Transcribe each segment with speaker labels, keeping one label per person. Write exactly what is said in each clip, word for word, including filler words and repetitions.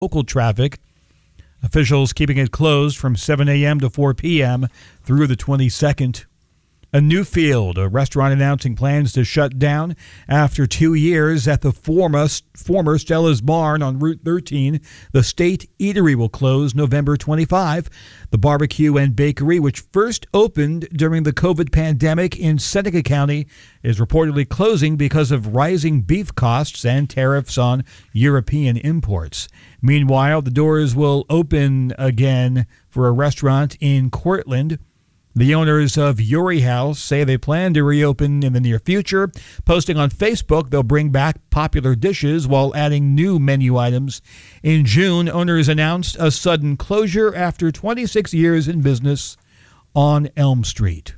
Speaker 1: local traffic. Officials keeping it closed from seven a.m. to four p.m. through the twenty-second. A Newfield, a restaurant announcing plans to shut down after two years at the former, former Stella's Barn on Route thirteen. The State Eatery will close November twenty-fifth. The barbecue and bakery, which first opened during the COVID pandemic in Seneca County, is reportedly closing because of rising beef costs and tariffs on European imports. Meanwhile, the doors will open again for a restaurant in Cortland. The owners of Yuri House say they plan to reopen in the near future. Posting on Facebook, they'll bring back popular dishes while adding new menu items. In June, owners announced a sudden closure after twenty-six years in business on Elm Street.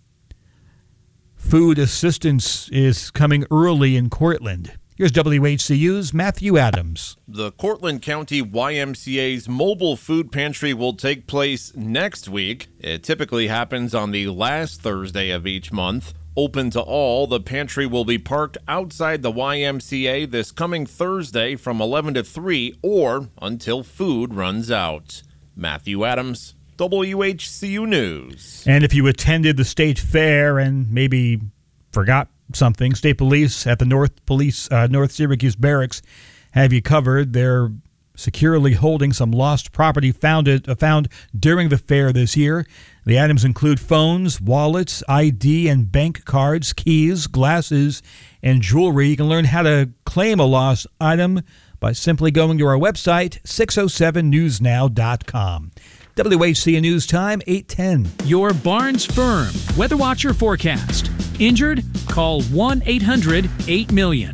Speaker 1: Food assistance is coming early in Cortland. Here's W H C U's Matthew Adams.
Speaker 2: The Cortland County Y M C A's mobile food pantry will take place next week. It typically happens on the last Thursday of each month. Open to all, the pantry will be parked outside the Y M C A this coming Thursday from eleven to three or until food runs out. Matthew Adams, W H C U News.
Speaker 1: And if you attended the state fair and maybe forgot something, State Police at the North Police uh, North Syracuse Barracks have you covered. They're securely holding some lost property found it uh, found during the fair this year. The items include phones, wallets, I D and bank cards, keys, glasses, and jewelry. You can learn how to claim a lost item by simply going to our website, six oh seven news now dot com. W H C N News Time, eight ten.
Speaker 3: Your Barnes Firm Weather Watcher forecast. Injured? Call one eight hundred eight million.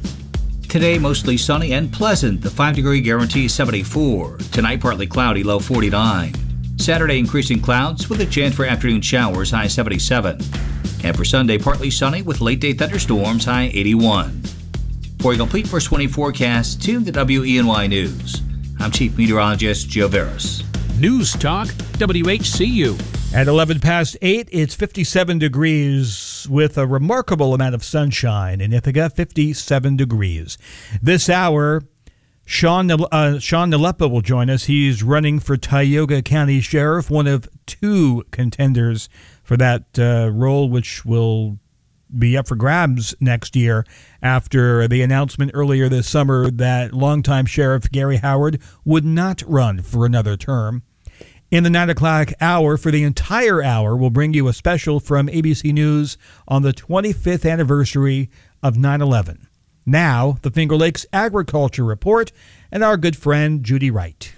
Speaker 4: Today, mostly sunny and pleasant. The five-degree guarantee seventy-four. Tonight, partly cloudy, low forty-nine. Saturday, increasing clouds with a chance for afternoon showers, high seventy-seven. And for Sunday, partly sunny with late-day thunderstorms, high eighty-one. For a complete first twenty forecast, tune to W E N Y News. I'm Chief Meteorologist Joe Veras.
Speaker 3: News Talk, W H C U.
Speaker 1: At eleven past eight, it's fifty-seven degrees with a remarkable amount of sunshine in Ithaca, fifty-seven degrees. This hour, Sean, uh, Sean Nalepa will join us. He's running for Tioga County Sheriff, one of two contenders for that uh, role, which will be up for grabs next year after the announcement earlier this summer that longtime Sheriff Gary Howard would not run for another term. In the nine o'clock hour, for the entire hour, we'll bring you a special from A B C News on the twenty-fifth anniversary of nine eleven. Now, the Finger Lakes Agriculture Report and our good friend Judy Wright.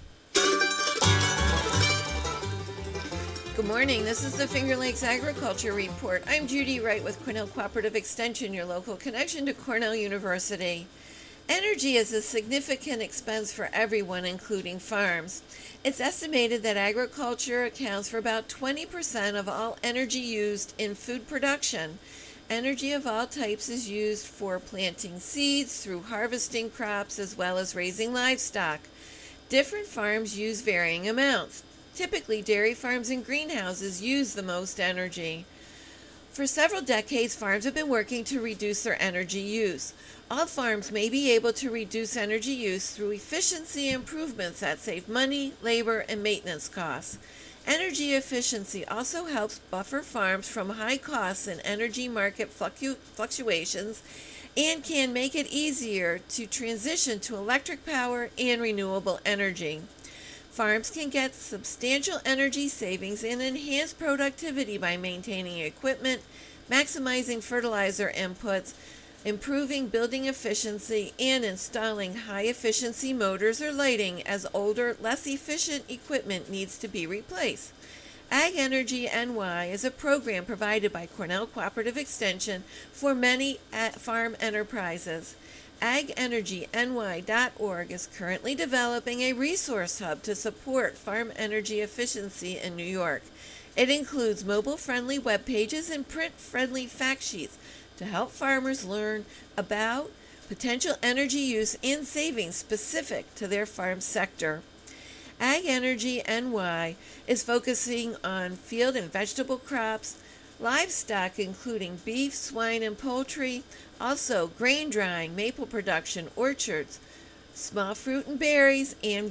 Speaker 5: Good morning. This is the Finger Lakes Agriculture Report. I'm Judy Wright with Cornell Cooperative Extension, your local connection to Cornell University. Energy is a significant expense for everyone, including farms. It's estimated that agriculture accounts for about twenty percent of all energy used in food production. Energy of all types is used for planting seeds, through harvesting crops, as well as raising livestock. Different farms use varying amounts. Typically, dairy farms and greenhouses use the most energy. For several decades, farms have been working to reduce their energy use. All farms may be able to reduce energy use through efficiency improvements that save money, labor, and maintenance costs. Energy efficiency also helps buffer farms from high costs and energy market fluctu- fluctuations and can make it easier to transition to electric power and renewable energy. Farms can get substantial energy savings and enhance productivity by maintaining equipment, maximizing fertilizer inputs, improving building efficiency, and installing high-efficiency motors or lighting as older, less efficient equipment needs to be replaced. Ag Energy N Y is a program provided by Cornell Cooperative Extension for many farm enterprises. ag energy n y dot org is currently developing a resource hub to support farm energy efficiency in New York. It includes mobile-friendly web pages and print-friendly fact sheets to help farmers learn about potential energy use and savings specific to their farm sector. Ag Energy N Y is focusing on field and vegetable crops, livestock including beef, swine, and poultry, also grain drying, maple production, orchards, small fruit and berries, and